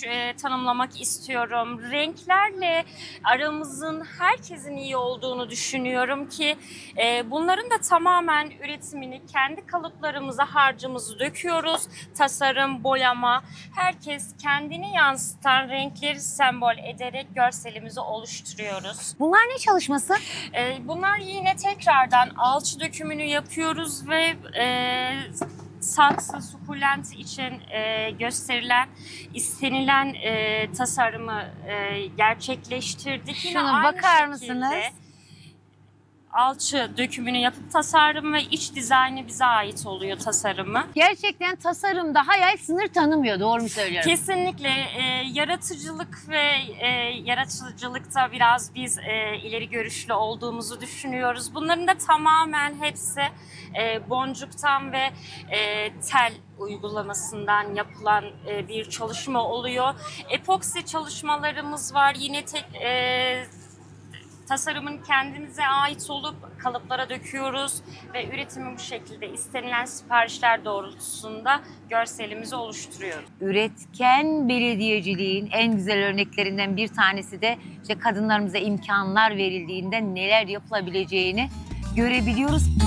tanımlamak istiyorum. Renklerle aramızın herkesin iyi olduğunu düşünüyorum ki bunların da tamamen üretimini kendi kalıplarımıza harcımızı döküyoruz. Tasarım, boyama, herkes kendini yansıtan renkleri sembol ederek görselimizi oluşturuyoruz. Bunlar ne çalışması? Bunlar yine tekrardan alçı dökümünü yapıyoruz ve saksı, sukulent için gösterilen, istenilen tasarımı gerçekleştirdik. Yine Şuna aynı bakar şekilde mısınız? alçı dökümünü yapıp tasarım ve iç dizaynı bize ait oluyor tasarımı. Gerçekten tasarımda hayal sınır tanımıyor. Doğru mu söylüyorum? Kesinlikle yaratıcılık ve yaratıcılıkta biraz biz ileri görüşlü olduğumuzu düşünüyoruz. Bunların da tamamen hepsi boncuktan ve tel uygulamasından yapılan bir çalışma oluyor. Epoksi çalışmalarımız var. Yine tasarımın kendimize ait olup kalıplara döküyoruz ve üretimi bu şekilde istenilen siparişler doğrultusunda görselimizi oluşturuyoruz. Üretken belediyeciliğin en güzel örneklerinden bir tanesi de işte kadınlarımıza imkanlar verildiğinde neler yapılabileceğini görebiliyoruz.